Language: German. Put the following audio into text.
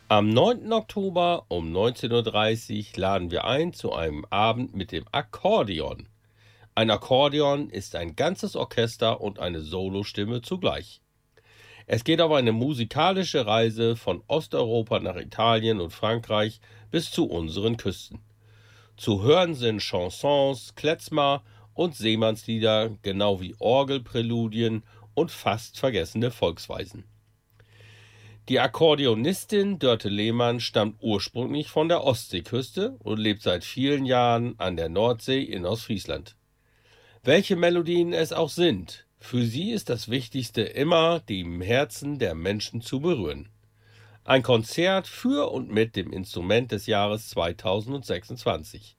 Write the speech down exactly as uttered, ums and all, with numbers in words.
Am neunten Oktober um neunzehn Uhr dreißig laden wir ein zu einem Abend mit dem Akkordeon. Ein Akkordeon ist ein ganzes Orchester und eine Solostimme zugleich. Es geht auf eine musikalische Reise von Osteuropa nach Italien und Frankreich bis zu unseren Küsten. Zu hören sind Chansons, Klezmer und Seemannslieder, genau wie Orgelpräludien und fast vergessene Volksweisen. Die Akkordeonistin Dörte Lehmann stammt ursprünglich von der Ostseeküste und lebt seit vielen Jahren an der Nordsee in Ostfriesland. Welche Melodien es auch sind, für sie ist das Wichtigste immer, die im Herzen der Menschen zu berühren. Ein Konzert für und mit dem Instrument des Jahres zweitausendsechsundzwanzig.